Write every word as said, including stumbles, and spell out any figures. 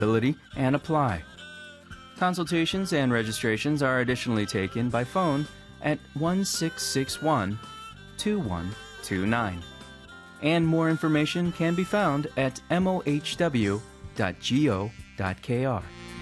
eligibility and apply. Consultations and registrations are additionally taken by phone at one six six one, two one two nine. And more information can be found at m o h w dot go dot k r.